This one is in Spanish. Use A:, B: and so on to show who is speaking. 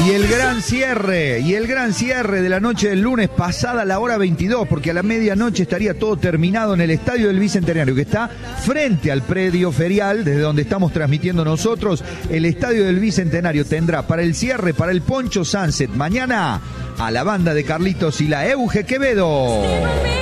A: Y el gran cierre de la noche del lunes pasada la hora 22, porque a la medianoche estaría todo terminado en el Estadio del Bicentenario, que está frente al predio ferial, desde donde estamos transmitiendo nosotros. El Estadio del Bicentenario tendrá para el cierre, para el Poncho Sunset, mañana a la banda de Carlitos y la Euge Quevedo.